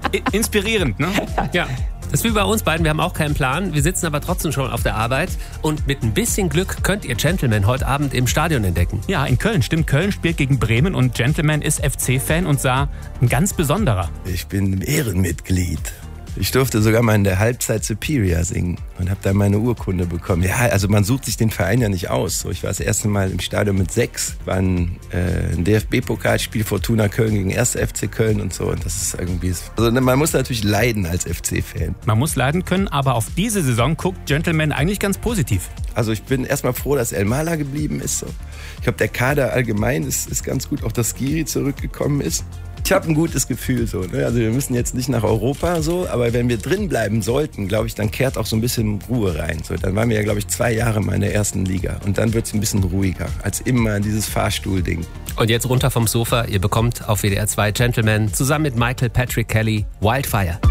Inspirierend, ne? Ja. Das ist wie bei uns beiden, wir haben auch keinen Plan. Wir sitzen aber trotzdem schon auf der Arbeit. Und mit ein bisschen Glück könnt ihr Gentleman heute Abend im Stadion entdecken. Ja, in Köln, stimmt. Köln spielt gegen Bremen und Gentleman ist FC-Fan und sah ein ganz besonderer. Ich bin Ehrenmitglied. Ich durfte sogar mal in der Halbzeit Superior singen und habe dann meine Urkunde bekommen. Ja, also man sucht sich den Verein ja nicht aus. So, ich war das erste Mal im Stadion mit 6, war ein DFB-Pokalspiel Fortuna Köln gegen 1. FC Köln und so. Und das ist irgendwie, also man muss natürlich leiden als FC-Fan. Man muss leiden können, aber auf diese Saison guckt Gentleman eigentlich ganz positiv. Also ich bin erstmal froh, dass El Mala geblieben ist. So. Ich glaube, der Kader allgemein ist ganz gut, auch dass Skiri zurückgekommen ist. Ich habe ein gutes Gefühl so, ne? Also wir müssen jetzt nicht nach Europa so, aber wenn wir drin bleiben sollten, glaube ich, dann kehrt auch so ein bisschen Ruhe rein. So, dann waren wir ja, glaube ich, 2 Jahre mal in der ersten Liga und dann wird es ein bisschen ruhiger als immer dieses Fahrstuhlding. Und jetzt runter vom Sofa, ihr bekommt auf WDR 2 Gentleman zusammen mit Michael Patrick Kelly Wildfire.